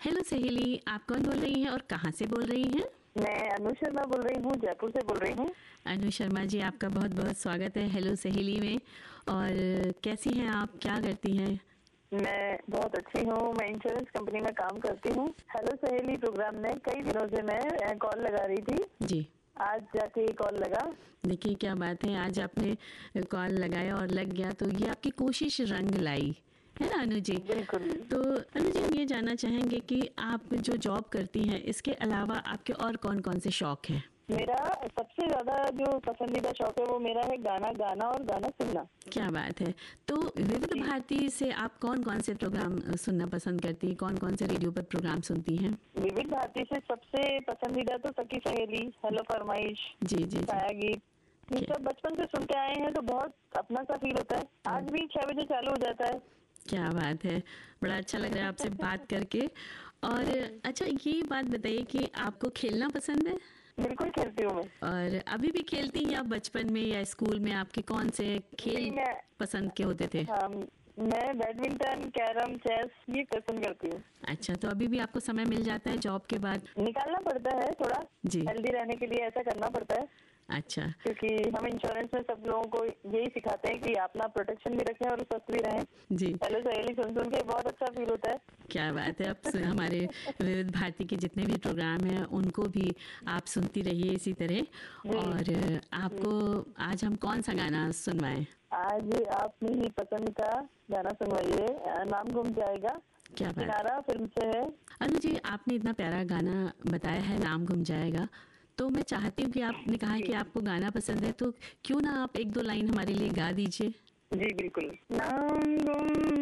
Hello सहेली, आप कौन बोल रही हैं और कहाँ से बोल रही हैं? मैं अनु शर्मा बोल रही हूँ, जयपुर से बोल रही हूँ। अनु शर्मा जी, आपका बहुत बहुत स्वागत है हेलो सहेली में। और कैसी हैं आप, क्या करती हैं? मैं बहुत अच्छी हूँ। मैं इंश्योरेंस कंपनी में काम करती हूँ। हेलो सहेली प्रोग्राम में कई दिनों से मैं कॉल लगा रही थी। जी, आज जाके कॉल लगा। देखिए क्या बात है, आज आपने कॉल लगाया और लग गया, तो ये आपकी कोशिश रंग लाई, है ना अनु जी? बिल्कुल। तो अनु जी, हम ये जानना चाहेंगे कि आप जो जॉब करती हैं, इसके अलावा आपके और कौन कौन से शौक हैं? मेरा सबसे ज्यादा जो पसंदीदा शौक है वो मेरा है गाना गाना और गाना सुनना। क्या बात है। तो विविध भारती से आप कौन कौन से प्रोग्राम सुनना पसंद करती हैं, कौन कौन से रेडियो पर प्रोग्राम सुनती हैं? विविध भारती से सबसे पसंदीदा तो सखी सहेली, हेलो फरमाइश, जी जी जी। छाया गीत, ये सब बचपन से सुनते आए हैं तो बहुत अपना सा फील होता है। आज भी 6 बजे चालू हो जाता है। क्या बात है, बड़ा अच्छा लग रहा है आपसे बात करके। और अच्छा, ये बात बताइए कि आपको खेलना पसंद है? बिल्कुल खेलती हूँ मैं। और अभी भी खेलती हैं, या बचपन में या स्कूल में आपके कौन से खेल मैं पसंद के होते थे? हाँ, मैं बैडमिंटन, कैरम, चेस ये पसंद करती हूँ। अच्छा, तो अभी भी आपको समय मिल जाता है जॉब के बाद? निकालना पड़ता है थोड़ा, जी। हेल्दी रहने के लिए ऐसा करना पड़ता है। अच्छा। क्योंकि हम इंश्योरेंस में सब लोगों को यही सिखाते हैं कि अपना प्रोटेक्शन भी रखें और स्वस्थ भी रहें। जी। हेलो सहेली सुन सुन के बहुत अच्छा फील होता है। क्या बात है, अब हमारे विविध भारती के जितने भी प्रोग्राम हैं उनको भी आप सुनती रहिए इसी तरह। और आपको आज हम कौन सा गाना सुनवाएं? आज अपनी ही पसंद का गाना सुनवाइए, नाम गुम जाएगा, क्या बात। किनारा फिल्म से है। अनु जी, आपने इतना प्यारा गाना बताया है, नाम गुम जाएगा, तो मैं चाहती हूँ कि आपने कहा कि आपको गाना पसंद है, तो क्यों ना आप एक दो लाइन हमारे लिए गा दीजिए। जी बिल्कुल। नाम गुम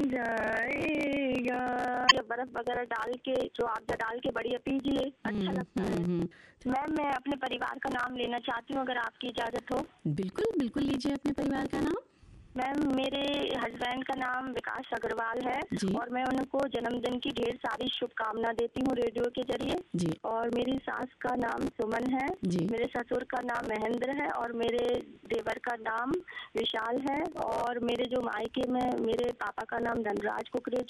जाएगा, बर्फ वगैरह डाल के, जो आप डाल के बड़ी पीजिए, अच्छा लगता है। मैम मैं अपने परिवार का नाम लेना चाहती हूँ, अगर आपकी इजाजत हो। बिल्कुल बिल्कुल, लीजिए अपने परिवार का नाम। मैम मेरे हस्बैंड का नाम विकास अग्रवाल है जी। और मैं उनको जन्मदिन की ढेर सारी शुभकामना देती हूँ रेडियो के जरिए। जी। और मेरी सास का नाम सुमन है। जी। मेरे ससुर का नाम महेंद्र है और मेरे देवर का नाम विशाल है। और मेरे जो मायके में मेरे पापा का नाम धनराज कुकरेजा